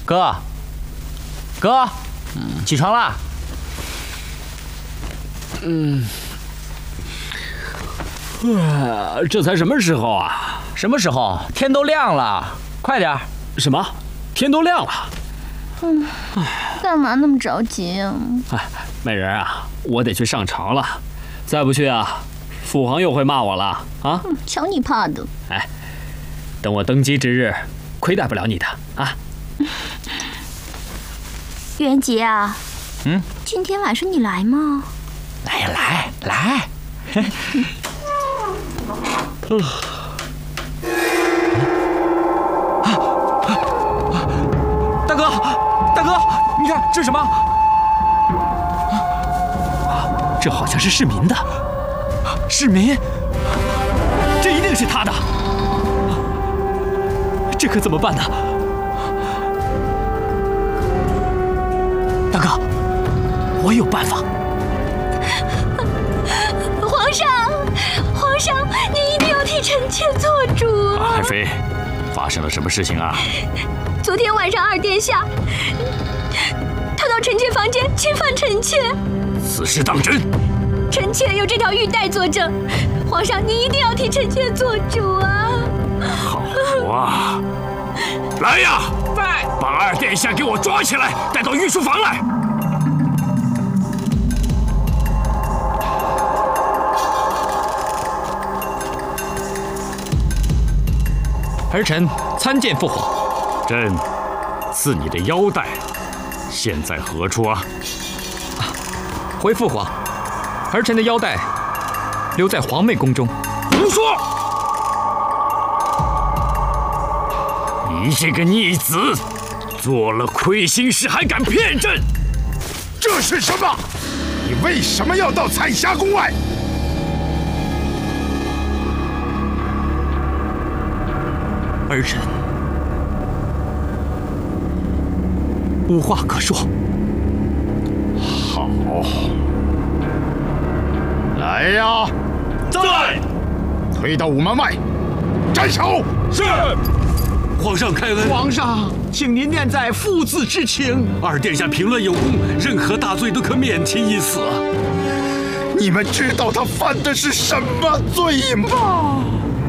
哥，哥，起床啦！ 这才什么时候啊？ 什么时候？天都亮了，快点！ 什么？天都亮了？ 干嘛那么着急啊？ 哎，美人啊，我得去上朝了，再不去啊，父皇又会骂我了啊！ 瞧你怕的！ 哎，等我登基之日，亏待不了你的啊！ 元杰啊，今天晚上你来吗？ 来呀，来！大哥，你看这是什么？ 这好像是市民的， 市民， 这一定是他的，这可怎么办呢？大哥，我有办法。 皇上，你一定要替臣妾做主。 爱妃，发生了什么事情啊？ 昨天晚上二殿下，他到臣妾房间侵犯臣妾。 此事当真？ 臣妾有这条玉带作证，皇上你一定要替臣妾做主啊！ 好啊，来呀，把二殿下给我抓起来，带到御书房来。 儿臣参见父皇。 朕赐你的腰带，现在何处啊？ 回父皇，儿臣的腰带留在皇妹宫中。 胡说！你这个逆子，做了亏心事还敢骗朕！ 这是什么？你为什么要到彩霞宫外？ 儿臣无话可说。 好，来呀！ 在， 推到午门外，斩首。 是。皇上开恩。 皇上，请您念在父子之情。 二殿下评论有功，任何大罪都可免其一死。 你们知道他犯的是什么罪吗？